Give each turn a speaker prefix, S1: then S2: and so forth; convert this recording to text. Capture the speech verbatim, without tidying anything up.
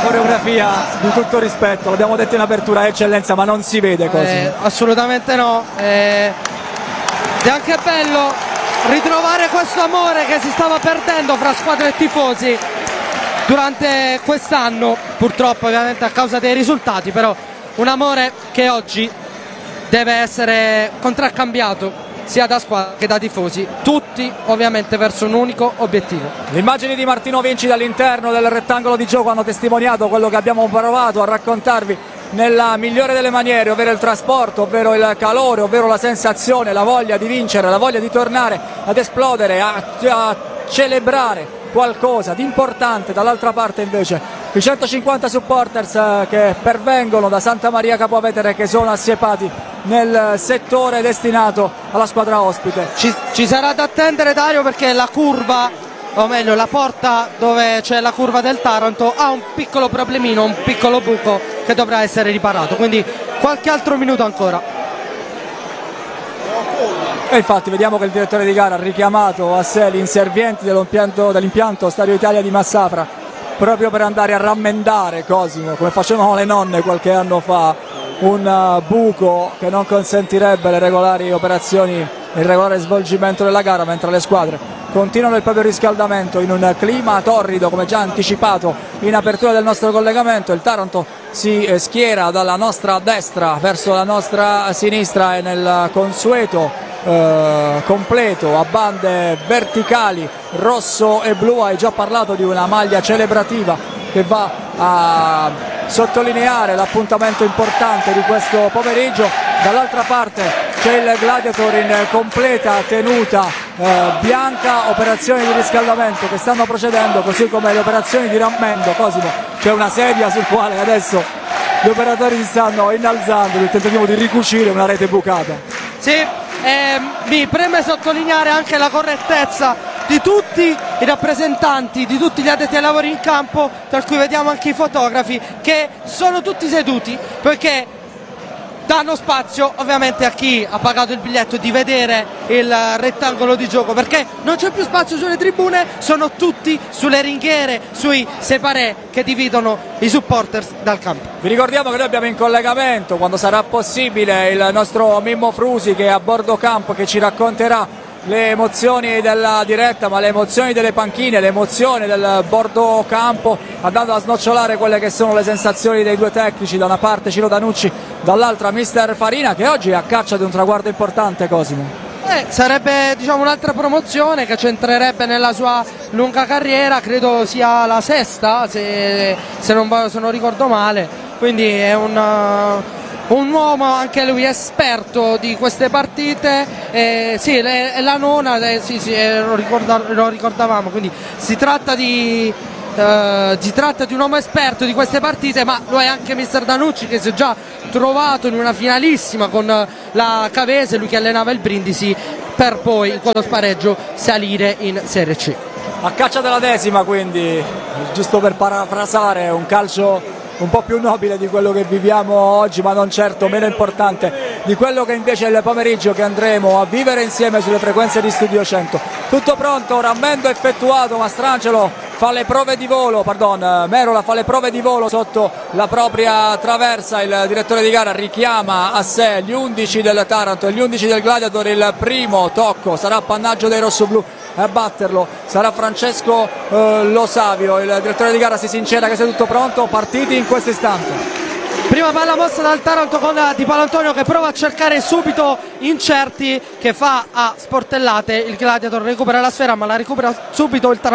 S1: coreografia di tutto rispetto, l'abbiamo detto in apertura, eccellenza, ma non si vede così.
S2: Eh, assolutamente no. Eh, ed è anche bello ritrovare questo amore che si stava perdendo fra squadre e tifosi durante quest'anno, purtroppo ovviamente a causa dei risultati, però un amore che oggi deve essere contraccambiato sia da squadra che da tifosi, tutti ovviamente verso un unico obiettivo.
S1: Le immagini di Martino Vinci dall'interno del rettangolo di gioco hanno testimoniato quello che abbiamo provato a raccontarvi nella migliore delle maniere, ovvero il trasporto, ovvero il calore, ovvero la sensazione, la voglia di vincere, la voglia di tornare ad esplodere, a, a celebrare qualcosa di importante. Dall'altra parte invece i centocinquanta supporters che pervengono da Santa Maria Capua Vetere, che sono assiepati nel settore destinato alla squadra ospite.
S2: Ci, ci sarà da attendere, Dario, perché la curva, o meglio la porta dove c'è la curva del Taranto, ha un piccolo problemino, un piccolo buco che dovrà essere riparato, quindi qualche altro minuto ancora.
S1: E infatti vediamo che il direttore di gara ha richiamato a sé gli inservienti dell'impianto, dell'impianto Stadio Italia di Massafra, proprio per andare a rammendare, Cosimo, come facevano le nonne qualche anno fa, un buco che non consentirebbe le regolari operazioni, il regolare svolgimento della gara, mentre le squadre continuano il proprio riscaldamento in un clima torrido, come già anticipato in apertura del nostro collegamento. Il Taranto si schiera dalla nostra destra verso la nostra sinistra e nel consueto eh, completo a bande verticali rosso e blu. Hai già parlato di una maglia celebrativa che va a sottolineare l'appuntamento importante di questo pomeriggio. Dall'altra parte c'è il Gladiator in completa tenuta eh, bianca, operazioni di riscaldamento che stanno procedendo, così come le operazioni di rammendo. Cosimo, c'è una sedia sul quale adesso gli operatori si stanno innalzando nel tentativo di ricucire una rete bucata.
S2: Sì, eh, mi preme sottolineare anche la correttezza di tutti i rappresentanti, di tutti gli addetti ai lavori in campo, tra cui vediamo anche i fotografi, che sono tutti seduti perché danno spazio ovviamente a chi ha pagato il biglietto di vedere il rettangolo di gioco, perché non c'è più spazio sulle tribune, sono tutti sulle ringhiere, sui separé che dividono i supporters dal campo.
S1: Vi ricordiamo che noi abbiamo in collegamento, quando sarà possibile, il nostro Mimmo Frusi, che è a bordo campo, che ci racconterà le emozioni della diretta, ma le emozioni delle panchine, le emozioni del bordo campo, andando a snocciolare quelle che sono le sensazioni dei due tecnici, da una parte Ciro Danucci, dall'altra mister Farina, che oggi è a caccia di un traguardo importante, Cosimo.
S2: Eh, sarebbe, diciamo, un'altra promozione che centrerebbe nella sua lunga carriera, credo sia la sesta, se, se, non, se non ricordo male, quindi è un... un uomo anche lui esperto di queste partite, eh, sì, è la nona, eh, sì, sì, eh, lo, ricorda, lo ricordavamo, quindi si tratta di eh, si tratta di un uomo esperto di queste partite, ma lo è anche mister Danucci, che si è già trovato in una finalissima con la Cavese, lui che allenava il Brindisi, per poi con lo spareggio salire in Serie C.
S1: A caccia della decima, quindi, giusto per parafrasare, un calcio un po' più nobile di quello che viviamo oggi, ma non certo meno importante di quello che invece è il pomeriggio che andremo a vivere insieme sulle frequenze di Studio cento. Tutto pronto, rammendo effettuato, Mastrangelo fa le prove di volo, pardon, Merola fa le prove di volo sotto la propria traversa, il direttore di gara richiama a sé gli undici del Taranto e gli undici del Gladiator. Il primo tocco sarà appannaggio dei rossoblù, a batterlo sarà Francesco eh, Lo Savio. Il direttore di gara si sincera che sia tutto pronto, partiti in questo istante.
S2: Prima palla mossa dal Taranto con Di Palantonio, che prova a cercare subito Incerti, che fa a sportellate. Il Gladiator recupera la sfera, ma la recupera subito il Taranto.